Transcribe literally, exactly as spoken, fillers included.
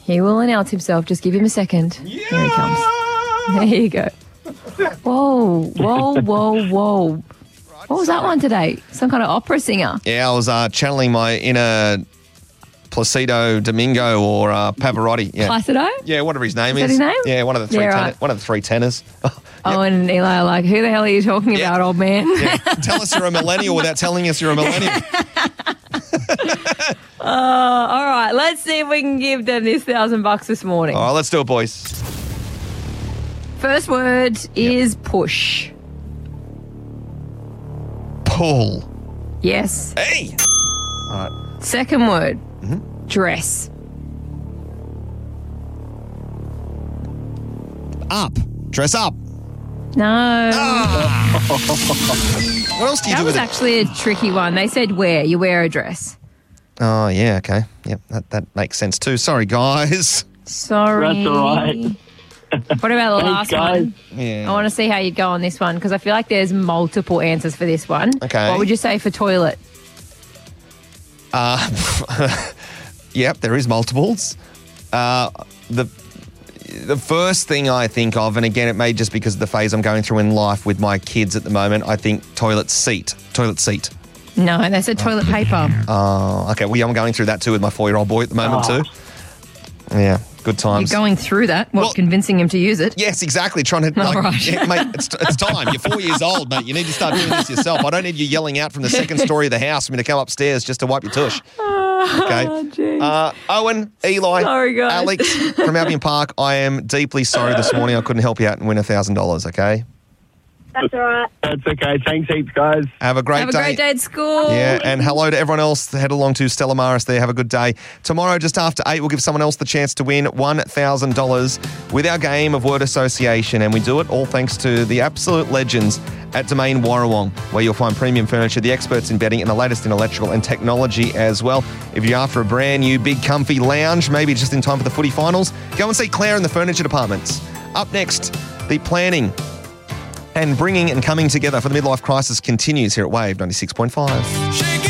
He will announce himself. Just give him a second. Yeah. Here he comes. There you go. Whoa, whoa, whoa, whoa. What was that one today? Some kind of opera singer. Yeah, I was uh, channeling my inner Placido Domingo or uh, Pavarotti. Yeah. Placido? Yeah, whatever his name Is is. that his name? Yeah, one of the three Yeah, tenor- right. one of the three tenors. Oh, and Eli are like, who the hell are you talking Yeah. about, old man? Yeah. Tell us you're a millennial without telling us you're a millennial. Uh, all right, let's see if we can give them this thousand bucks this morning. All right, let's do it, boys. First word is push. Pull. Yes. Hey. All right. Second word, Mm-hmm. dress. Up. Dress up. No. What else do you that do was with it? actually a tricky one. They said wear. You wear a dress. Oh, yeah, okay. Yep, that, that makes sense too. Sorry, guys. Sorry. That's all right. What about the last Thanks, guys. one? Yeah. I want to see how you'd go on this one because I feel like there's multiple answers for this one. Okay. What would you say for toilet? Uh, yep, there is multiples. Uh, the the first thing I think of, and again, it may just because of the phase I'm going through in life with my kids at the moment, I think toilet seat. Toilet seat. No, they said toilet paper. Oh, okay. Well, yeah, I'm going through that too with my four-year-old boy at the moment Oh. too. Yeah, good times. You're going through that. What, Well- convincing him to use it? Yes, exactly. Trying to, All like, right. yeah, mate, it's, it's time. You're four years old, mate. You need to start doing this yourself. I don't need you yelling out from the second story of the house for me to come upstairs just to wipe your tush. Okay. Uh, Owen, Eli, Sorry, guys. Alex from Albion Park, I am deeply sorry this morning. I couldn't help you out and win one thousand dollars, okay? That's all right. That's okay. Thanks heaps, guys. Have a great Have a day. great day at school. Yeah, and hello to everyone else. Head along to Stella Maris there. Have a good day. Tomorrow, just after eight, we'll give someone else the chance to win one thousand dollars with our game of word association. And we do it all thanks to the absolute legends at Domain Warrawong, where you'll find premium furniture, the experts in bedding, and the latest in electrical and technology as well. If you're after a brand new, big, comfy lounge, maybe just in time for the footy finals, go and see Claire in the furniture departments. Up next, the planning and bringing and coming together for the midlife crisis continues here at Wave ninety-six point five.